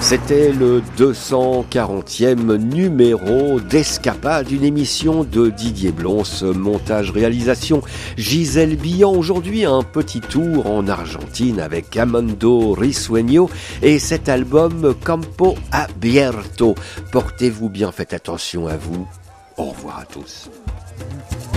C'était le 240e numéro d'Escapade, une émission de Didier Blons, montage-réalisation Gisèle Billan. Aujourd'hui, un petit tour en Argentine avec Amando Risueño et cet album Campo Abierto. Portez-vous bien, faites attention à vous. Au revoir à tous.